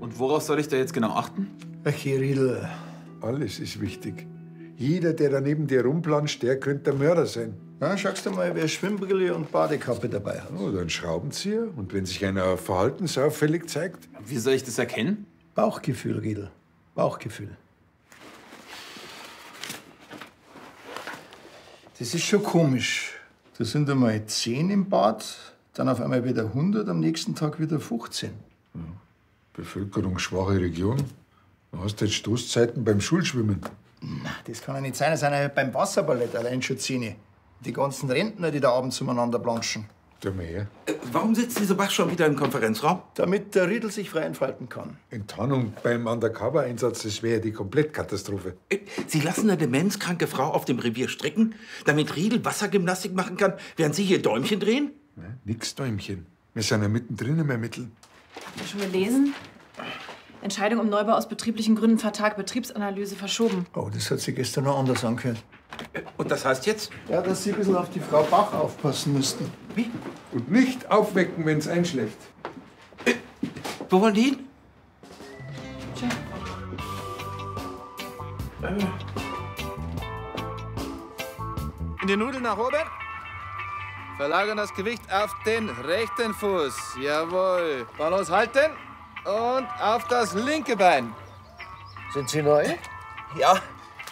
Und worauf soll ich da jetzt genau achten? Okay, Riedl, alles ist wichtig. Jeder, der da neben dir rumplanscht, der könnte der Mörder sein. Na, schaust du mal, wer Schwimmbrille und Badekappe dabei hat. Oder einen Schraubenzieher. Und wenn sich einer verhaltensauffällig zeigt? Wie soll ich das erkennen? Bauchgefühl, Riedl. Bauchgefühl. Das ist schon komisch. Da sind einmal 10 im Bad, dann auf einmal wieder 100, am nächsten Tag wieder 15. Ja. Bevölkerungsschwache Region. Du hast jetzt Stoßzeiten beim Schulschwimmen. Na, das kann ja nicht sein. Das sind ja beim Wasserballett allein schon 10. Die ganzen Rentner, die da abends umeinander planschen. Der Mehr. Warum sitzt dieser Bach schon wieder im Konferenzraum? Damit der Riedl sich frei entfalten kann. Enttarnung beim Undercover-Einsatz, das wäre die Komplettkatastrophe. Sie lassen eine demenzkranke Frau auf dem Revier stricken, damit Riedl Wassergymnastik machen kann, während Sie hier Däumchen drehen? Na, nix Däumchen. Wir sind ja mittendrin im Ermitteln. Habt ihr schon gelesen? Entscheidung um Neubau aus betrieblichen Gründen vertagt, Betriebsanalyse verschoben. Oh, das hat sie gestern noch anders angehört. Und das heißt jetzt? Ja, dass Sie ein bisschen auf die Frau Bach aufpassen müssten. Wie? Und nicht aufwecken, wenn es einschläft. Wo wollen die hin? Tja. In die Nudeln nach oben. Verlagern das Gewicht auf den rechten Fuß. Jawohl. Balance halten. Und auf das linke Bein. Sind Sie neu? Ja. Und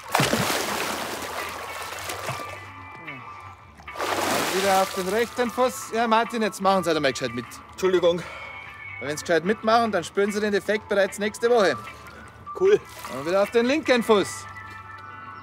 wieder auf den rechten Fuß. Ja, Martin, jetzt machen Sie halt einmal gescheit mit. Entschuldigung. Wenn Sie gescheit mitmachen, dann spüren Sie den Effekt bereits nächste Woche. Cool. Und wieder auf den linken Fuß.